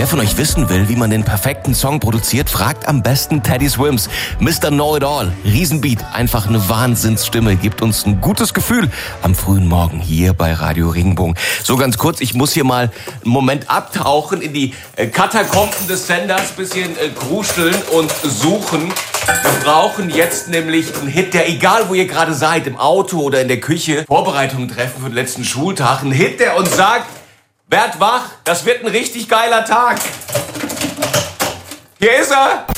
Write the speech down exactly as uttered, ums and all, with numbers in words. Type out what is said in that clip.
Wer von euch wissen will, wie man den perfekten Song produziert, fragt am besten Teddy Swims. Mister Know-it-all, Riesenbeat, einfach eine Wahnsinnsstimme, gibt uns ein gutes Gefühl am frühen Morgen hier bei Radio Regenbogen. So ganz kurz, ich muss hier mal einen Moment abtauchen in die äh, Katakomben des Senders, bisschen äh, kruscheln und suchen. Wir brauchen jetzt nämlich einen Hit, der, egal wo ihr gerade seid, im Auto oder in der Küche, Vorbereitungen treffen für den letzten Schultag, ein Hit, der uns sagt, werd wach, das wird ein richtig geiler Tag. Hier ist er.